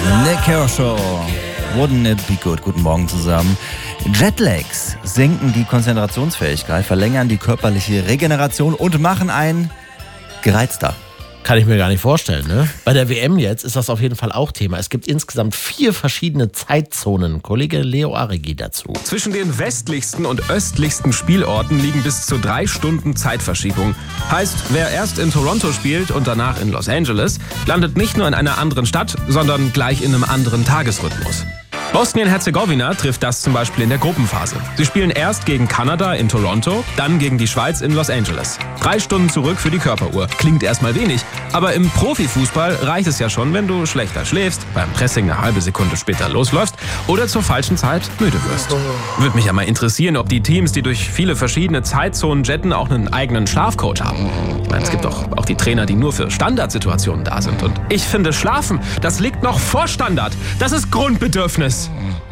Nick Kershaw. Wouldn't it be good? Guten Morgen zusammen. Jetlags senken die Konzentrationsfähigkeit, verlängern die körperliche Regeneration und machen einen gereizter. Kann ich mir gar nicht vorstellen, ne? Bei der WM jetzt ist das auf jeden Fall auch Thema. Es gibt insgesamt 4 verschiedene Zeitzonen. Kollege Leo Aregi dazu. Zwischen den westlichsten und östlichsten Spielorten liegen bis zu 3 Stunden Zeitverschiebung. Heißt, wer erst in Toronto spielt und danach in Los Angeles, landet nicht nur in einer anderen Stadt, sondern gleich in einem anderen Tagesrhythmus. Bosnien-Herzegowina trifft das zum Beispiel in der Gruppenphase. Sie spielen erst gegen Kanada in Toronto, dann gegen die Schweiz in Los Angeles. 3 Stunden zurück für die Körperuhr. Klingt erstmal wenig, aber im Profifußball reicht es ja schon, wenn du schlechter schläfst, beim Pressing eine halbe Sekunde später losläufst oder zur falschen Zeit müde wirst. Würde mich ja mal interessieren, ob die Teams, die durch viele verschiedene Zeitzonen jetten, auch einen eigenen Schlafcoach haben. Ich meine, es gibt doch auch die Trainer, die nur für Standardsituationen da sind. Und ich finde, Schlafen, das liegt noch vor Standard. Das ist Grundbedürfnis.